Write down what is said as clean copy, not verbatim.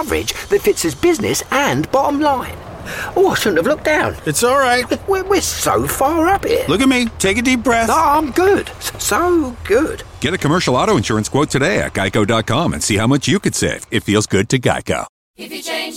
coverage that fits his business and bottom line. Oh, I shouldn't have looked down. It's all right. We're so far up here. Look at me. Take a deep breath. No, I'm good. So good. Get a commercial auto insurance quote today at geico.com and see how much you could save. It feels good to Geico. If you change